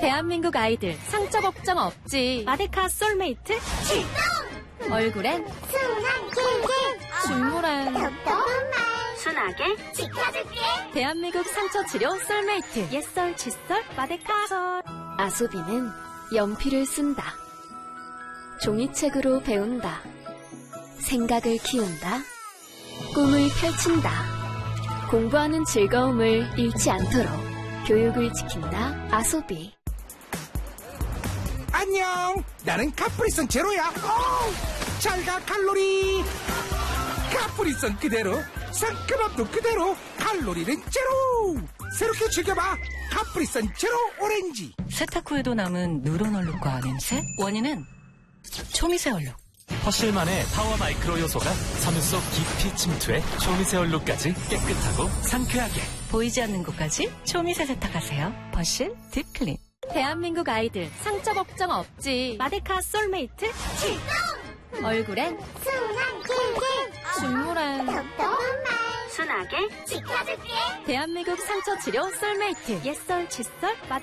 대한민국 아이들 상처 걱정 없지. 마데카 솔메이트 출동! 얼굴엔 순한 킬킬 중물한 톡톡한 말 순하게 지켜줄게. 대한민국 상처 치료 솔메이트 옛설 칫솔 마데카 솔. 아소비는 연필을 쓴다. 종이책으로 배운다. 생각을 키운다. 꿈을 펼친다. 공부하는 즐거움을 잃지 않도록 교육을 지킨다. 아소비. 안녕, 나는 카프리선 제로야. 잘가 칼로리. 카프리선 그대로, 상큼함도 그대로, 칼로리는 제로. 새롭게 즐겨봐. 카프리선 제로 오렌지. 세탁 후에도 남은 누런 얼룩과 냄새? 원인은 초미세 얼룩. 퍼실만의 파워 마이크로 요소가 섬유 속 깊이 침투해 초미세 얼룩까지 깨끗하고 상쾌하게. 보이지 않는 곳까지 초미세 세탁하세요. 퍼실 딥클린. 대한민국 아이들 상처 걱정 없지. 마데카 솔메이트 출동! 얼굴엔 순한 킬킬 중물한 톡톡한 말 순하게 지켜줄게. 대한민국 상처 치료 솔메이트 옛설 칫솔 마데카